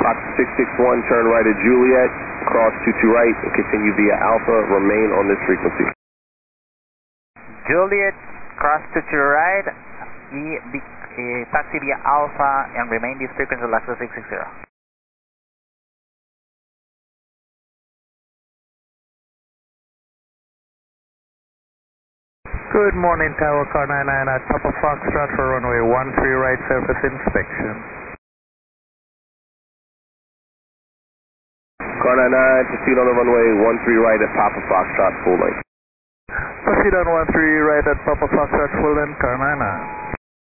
Fox 661, turn right at Juliet, cross 22 right, and continue via Alpha, remain on this frequency. Juliet, cross 22 right, taxi via Alpha, and remain this frequency Alaska 660. Good morning, Tower Car 99 at Papa Foxtrot for runway 13 right surface inspection. Car 99, proceed on the runway 13 right at Papa Foxtrot, full length. Proceed on 13 right at Papa Foxtrot, full length, Car 99.